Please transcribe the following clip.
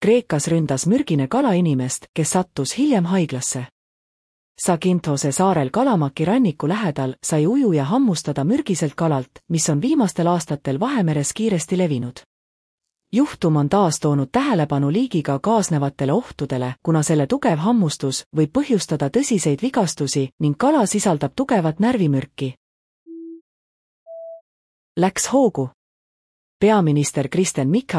Kreekas ründas mürgine kala inimest, kes sattus hiljem haiglasse. Sakinthose saarel Kalamaki ranniku lähedal sai ujuja hammustada mürgiselt kalalt, mis on viimastel aastatel Vahemeres kiiresti levinud. Juhtum on taas toonud tähelepanu liigiga kaasnevatele ohtudele, kuna selle tugev hammustus võib põhjustada tõsiseid vigastusi ning kala sisaldab tugevat närvimürki. Läks hoogu. Peaminister Kristen Michal